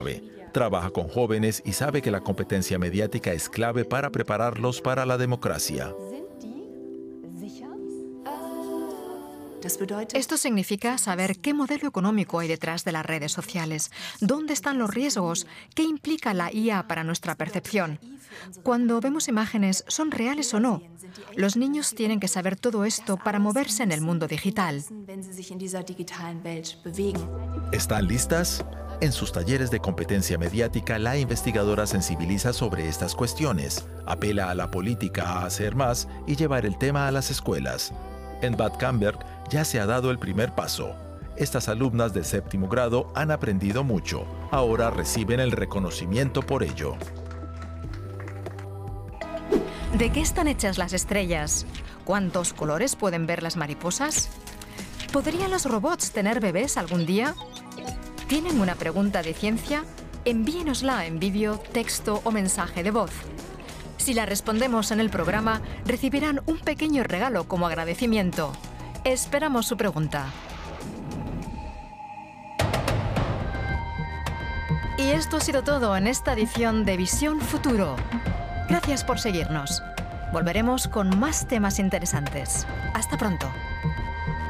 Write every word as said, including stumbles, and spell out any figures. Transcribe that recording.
Trabaja con jóvenes y sabe que la competencia mediática es clave para prepararlos para la democracia. Esto significa saber qué modelo económico hay detrás de las redes sociales, dónde están los riesgos, qué implica la I A para nuestra percepción. Cuando vemos imágenes, ¿son reales o no? Los niños tienen que saber todo esto para moverse en el mundo digital. ¿Están listas? En sus talleres de competencia mediática, la investigadora sensibiliza sobre estas cuestiones, apela a la política a hacer más y llevar el tema a las escuelas. En Bad Camberg ya se ha dado el primer paso. Estas alumnas de séptimo grado han aprendido mucho. Ahora reciben el reconocimiento por ello. ¿De qué están hechas las estrellas? ¿Cuántos colores pueden ver las mariposas? ¿Podrían los robots tener bebés algún día? ¿Tienen una pregunta de ciencia? Envíenosla en vídeo, texto o mensaje de voz. Si la respondemos en el programa, recibirán un pequeño regalo como agradecimiento. Esperamos su pregunta. Y esto ha sido todo en esta edición de Visión Futuro. Gracias por seguirnos. Volveremos con más temas interesantes. Hasta pronto.